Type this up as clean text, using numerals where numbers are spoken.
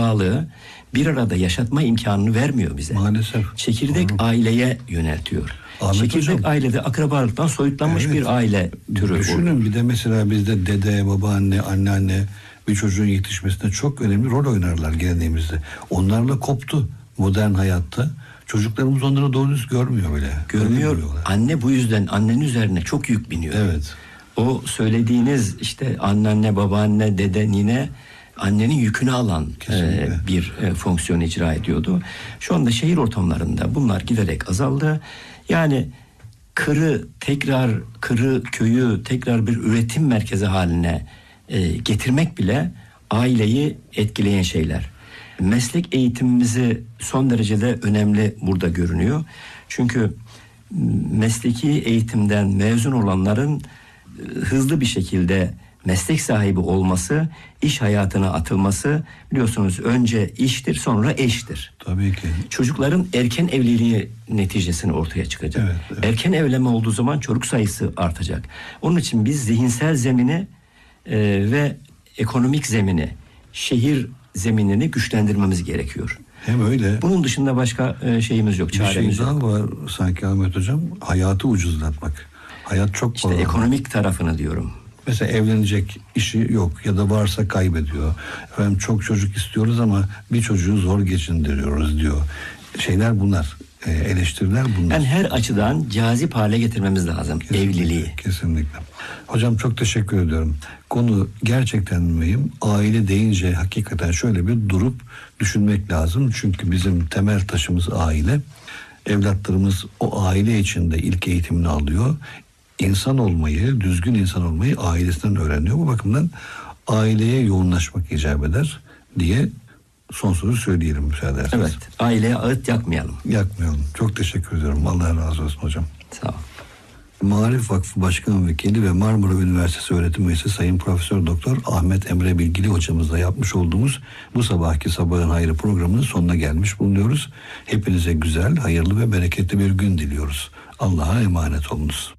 akrabalığı bir arada yaşatma imkanını vermiyor bize. Maalesef. Çekirdek aileye yöneltiyor. Çekirdek ailede akrabalıktan soyutlanmış bir aile türü. Düşünün bir de mesela bizde dede, babaanne, anneanne bir çocuğun yetişmesinde çok önemli rol oynarlar geleneğimizde. Onlarla koptu modern hayatta. Çocuklarımız onları doğru düz görmüyor bile. Görmüyor. Anne bu yüzden annenin üzerine çok yük biniyor. Evet. O söylediğiniz işte anneanne, babaanne, dede, nine annenin yükünü alan bir fonksiyon icra ediyordu. Şu anda şehir ortamlarında bunlar giderek azaldı. Yani kırı köyü tekrar bir üretim merkezi haline getirmek bile aileyi etkileyen şeyler. Meslek eğitimimizi son derecede önemli burada görünüyor. Çünkü mesleki eğitimden mezun olanların hızlı bir şekilde meslek sahibi olması, iş hayatına atılması biliyorsunuz önce iştir sonra eştir. Tabii ki. Çocukların erken evliliği neticesini ortaya çıkacak. Evet. Erken evlenme olduğu zaman çocuk sayısı artacak. Onun için biz zihinsel zemini ve ekonomik zemini, şehir zeminini güçlendirmemiz gerekiyor. Hem öyle. Bunun dışında başka şeyimiz yok, çaremiz yok. Bir şey daha var sanki Ahmet Hocam. Hayatı ucuzlatmak. Hayat çok İşte pahalı. ekonomik tarafını diyorum. Mesela evlenecek işi yok ya da varsa kaybediyor. Efendim çok çocuk istiyoruz ama bir çocuğu zor geçindiriyoruz diyor. Şeyler bunlar. Eleştiriler bunlar. Yani her açıdan cazip hale getirmemiz lazım evliliği. Kesinlikle. Hocam çok teşekkür ediyorum. Konu gerçekten mühim. Aile deyince hakikaten şöyle bir durup düşünmek lazım. Çünkü bizim temel taşımız aile. Evlatlarımız o aile içinde ilk eğitimini alıyor. İnsan olmayı, düzgün insan olmayı ailesinden öğreniyor. Bu bakımdan aileye yoğunlaşmak icap eder diye son sözü söyleyelim müsaade ederseniz. Evet, aileye ağıt yakmayalım. Yakmayalım. Çok teşekkür ediyorum. Allah razı olsun hocam. Sağ ol. Maarif Vakfı Başkan Vekili ve Marmara Üniversitesi Öğretim Üyesi Sayın Profesör Doktor Ahmet Emre Bilgili hocamızla yapmış olduğumuz bu sabahki Sabahın Hayrı programının sonuna gelmiş bulunuyoruz. Hepinize güzel, hayırlı ve bereketli bir gün diliyoruz. Allah'a emanet olunuz.